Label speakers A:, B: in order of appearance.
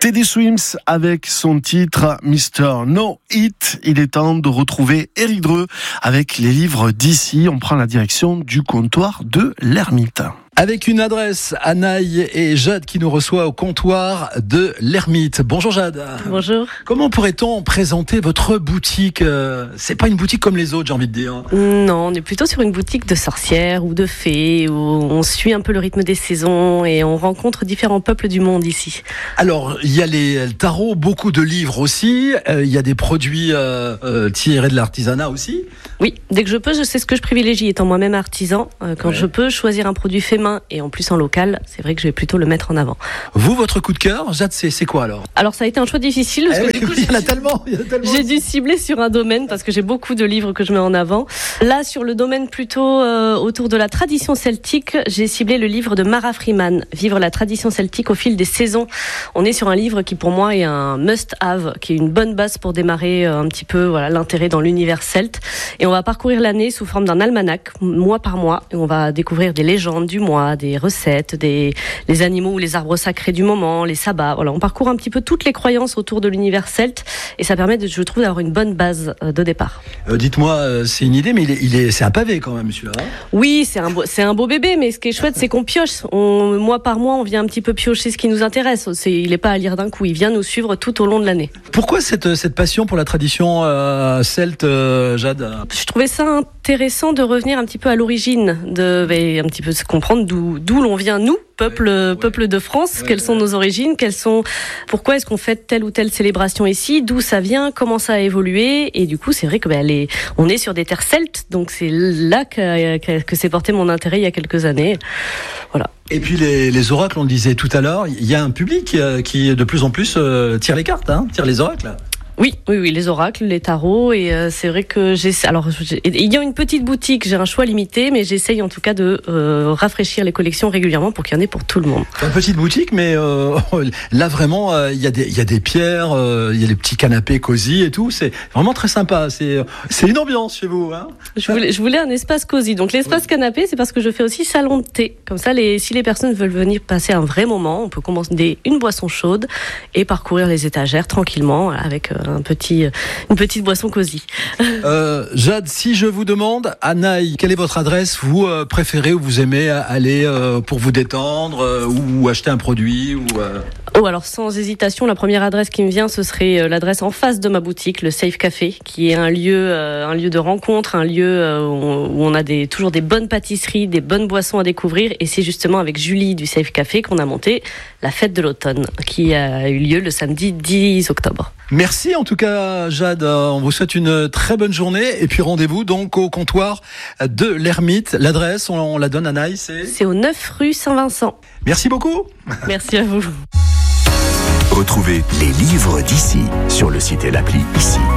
A: Teddy Swims avec son titre Mr. No Hit. Il est temps de retrouver Éric Dreux avec les livres d'ici. On prend la direction du comptoir de l'Ermite.
B: Avec une adresse, Anaï et Jade qui nous reçoit au comptoir de l'Ermite. Bonjour Jade.
C: Bonjour.
B: Comment pourrait-on présenter votre boutique ? C'est pas une boutique comme les autres, j'ai envie de dire.
C: Non, on est plutôt sur une boutique de sorcières ou de fées où on suit un peu le rythme des saisons et on rencontre différents peuples du monde ici.
B: Alors, il y a le tarot, beaucoup de livres aussi. Il y a des produits tirés de l'artisanat aussi.
C: Oui, dès que je peux, je sais ce que je privilégie étant moi-même artisan. Quand je peux choisir un produit fait main et en plus en local, c'est vrai que je vais plutôt le mettre en avant.
B: Vous, votre coup de cœur, Jade, c'est quoi alors ?
C: Alors ça a été un choix difficile parce que du coup,
B: il y en a tellement.
C: J'ai dû cibler sur un domaine parce que j'ai beaucoup de livres que je mets en avant. Là, sur le domaine plutôt autour de la tradition celtique, j'ai ciblé le livre de Mara Freeman, Vivre la tradition celtique au fil des saisons. On est sur un livre qui pour moi est un must-have, qui est une bonne base pour démarrer un petit peu l'intérêt dans l'univers celte. Et on va parcourir l'année sous forme d'un almanach, mois par mois, et on va découvrir des légendes du mois, des recettes, les animaux ou les arbres sacrés du moment, les sabbats. Voilà, on parcourt un petit peu toutes les croyances autour de l'univers celte et ça permet, je trouve, d'avoir une bonne base de départ.
B: Dites-moi, c'est une idée, mais c'est un pavé quand même, celui-là.
C: Oui, c'est un beau bébé, mais ce qui est chouette, c'est qu'on pioche. Mois par mois, on vient un petit peu piocher ce qui nous intéresse. Il n'est pas à lire d'un coup, il vient nous suivre tout au long de l'année.
B: Pourquoi cette passion pour la tradition celte, Jade ?
C: Je trouvais ça intéressant de revenir un petit peu à l'origine, un petit peu se comprendre d'où l'on vient, nous, peuple de France, quelles sont nos origines, pourquoi est-ce qu'on fait telle ou telle célébration ici, d'où ça vient, comment ça a évolué, et du coup c'est vrai que on est sur des terres celtes, donc c'est là que s'est porté mon intérêt il y a quelques années. Voilà.
B: Et puis les oracles, on le disait tout à l'heure, il y a un public qui de plus en plus tire les cartes, tire les oracles.
C: Oui, les oracles, les tarots, et c'est vrai que il y a une petite boutique, j'ai un choix limité, mais j'essaye en tout cas de rafraîchir les collections régulièrement pour qu'il y en ait pour tout le monde.
B: C'est une petite boutique, mais là vraiment, il y a des pierres, il y a des petits canapés cosy et tout, c'est vraiment très sympa. C'est une ambiance chez vous, hein.
C: Je voulais un espace cosy, donc l'espace canapé, c'est parce que je fais aussi salon de thé. Comme ça, si les personnes veulent venir passer un vrai moment, on peut commander une boisson chaude et parcourir les étagères tranquillement avec une petite boisson cosy.
B: Jade, si je vous demande, Anaï, quelle est votre adresse, vous préférez ou vous aimez aller pour vous détendre ou acheter un produit ou
C: alors sans hésitation, la première adresse qui me vient, ce serait l'adresse en face de ma boutique, le Safe Café, qui est un lieu de rencontre, un lieu où on a toujours des bonnes pâtisseries, des bonnes boissons à découvrir, et c'est justement avec Julie du Safe Café qu'on a monté la fête de l'automne, qui a eu lieu le samedi 10 octobre.
B: Merci en tout cas Jade, on vous souhaite une très bonne journée et puis rendez-vous donc au comptoir de l'Ermite. L'adresse, on la donne, Anaï, c'est
C: au 9 rue Saint-Vincent.
B: Merci beaucoup.
C: Merci à vous.
D: Retrouvez les livres d'ici sur le site et l'appli ici.